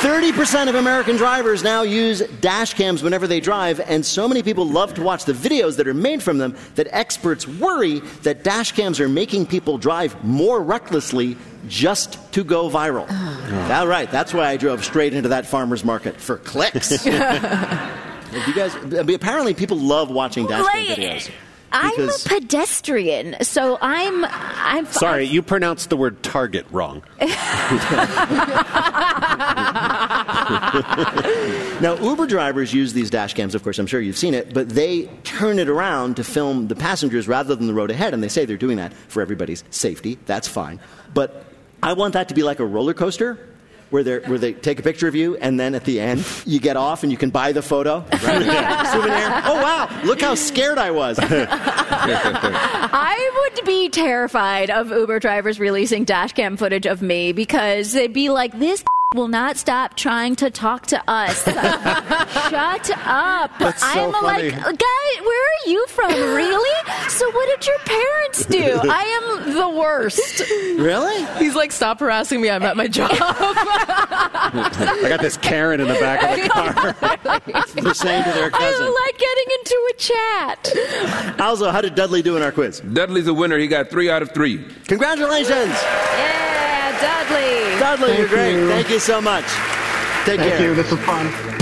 30% of American drivers now use dash cams whenever they drive, and so many people love to watch the videos that are made from them that experts worry that dash cams are making people drive more recklessly just to go viral. All right, that's why I drove straight into that farmer's market, for clicks. You guys, apparently people love watching dash cam videos. I'm a pedestrian, so I'm Sorry, you pronounced the word target wrong. Now, Uber drivers use these dash cams, of course, I'm sure you've seen it, but they turn it around to film the passengers rather than the road ahead, and they say they're doing that for everybody's safety. That's fine. But I want that to be like a roller coaster, where they take a picture of you, and then at the end, you get off and you can buy the photo. Right? Souvenir. Oh, wow, look how scared I was. I would be terrified of Uber drivers releasing dash cam footage of me, because they'd be like, this will not stop trying to talk to us. Shut up. That's so I'm funny. like, guy, where are you from? Really? So what did your parents do? I am the worst. Really? He's like, stop harassing me. I'm at my job. I got this Karen in the back of the car. They're saying to their cousin. I like getting into a chat. Also, how did Dudley do in our quiz? Dudley's a winner. He got 3 out of 3. Congratulations. Yeah, Dudley. Dudley, you're great. Thank you so much. Take care. Thank you. This was fun.